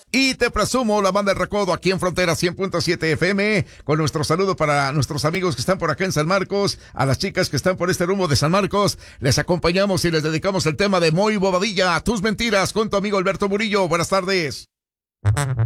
Y te presumo la banda del recodo aquí en Frontera 100.7 FM, con nuestro saludo para nuestros amigos que están por acá en San Marcos, a las chicas que están por este rumbo de San Marcos, les acompañamos y les dedicamos el tema de Moy Bobadilla, Tus Mentiras, con tu amigo Alberto Murillo. Buenas tardes.